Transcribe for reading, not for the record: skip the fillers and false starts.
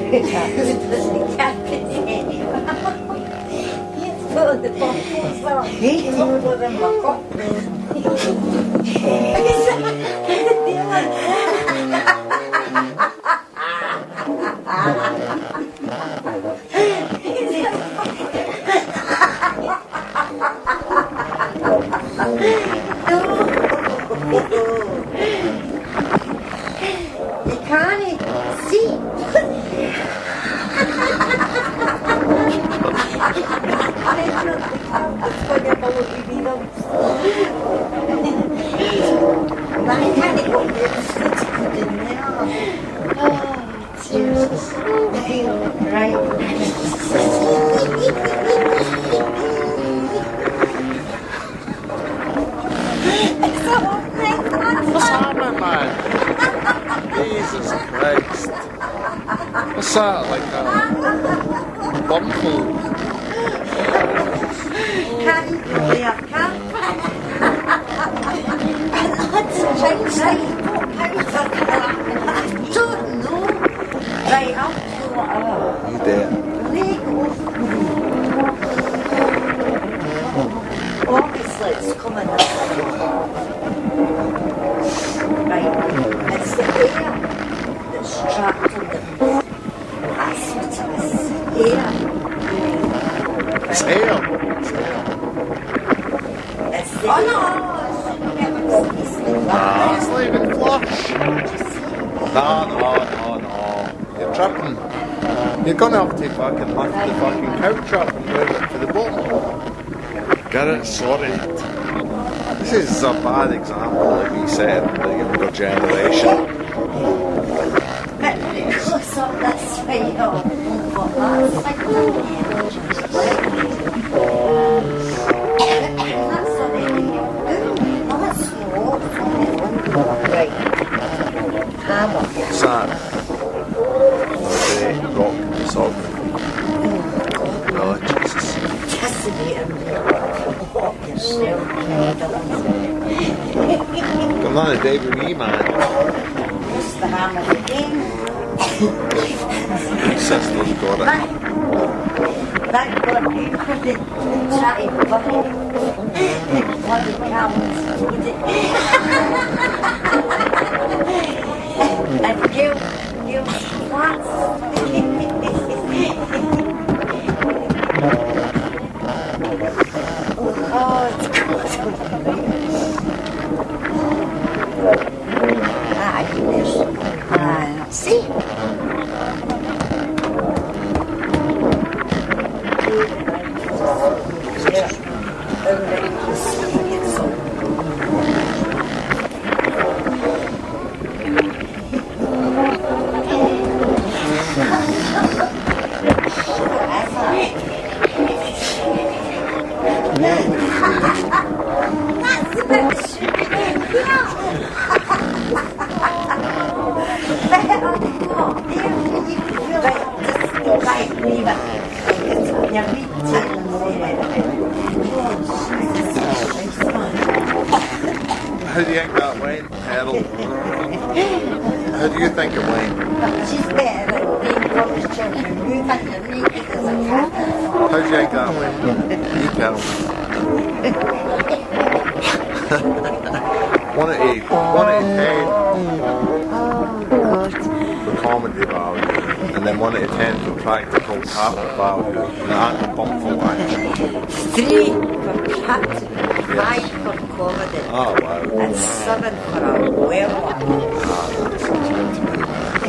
The bottles are over in my cup. You can't see. What's happening, man? Jesus Christ. What's that, like a bumble? Can't you there, can't I don't know. Right, I'll do whatever. You there? Obviously it's coming up. Right, it's the air that's trapped in the... That's what it is. Air. It's air. It's the air. It's not even flush. No. You're tripping. You're gonna have to fucking lift the fucking couch up and move it to the bottom. Get it sorted. This is a bad example of me setting the younger generation. Close up this way, that's like What's that? Okay, rock, sock. Oh, Jesus. Come on, David Lee, man. What's the hammer of the game? Sister's got it. Thank God you couldn't chatty bloody camels. And Gil flats. Oh, it's good. See? How do you think that went, Harold? How do you think it went? She's better at being rubbish children. You think you're naked as a cat. How do you think that went? You tell me. 1 out of 10 for comedy value, and then 1 out of 10 for practical talent value, and bumful action. 3 for practical, 5 for comedy, Oh wow. and 7 for a well one. Ah, that sounds good to me, man.